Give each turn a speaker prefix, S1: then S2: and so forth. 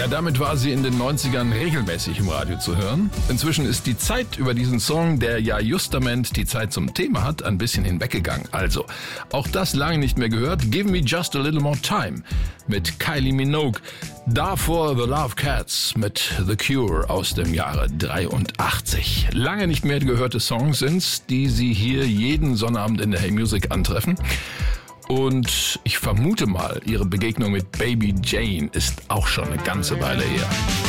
S1: Ja, damit war sie in den 90ern regelmäßig im Radio zu hören. Inzwischen ist die Zeit über diesen Song, der ja justament die Zeit zum Thema hat, ein bisschen hinweggegangen. Also, auch das lange nicht mehr gehört. Give Me Just a Little More Time mit Kylie Minogue. Davor The Love Cats mit The Cure aus dem Jahre 83. Lange nicht mehr gehörte Songs sind's, die Sie hier jeden Sonnabend in der Hey Music antreffen. Und ich vermute mal, Ihre Begegnung mit Baby Jane ist auch schon eine ganze Weile her.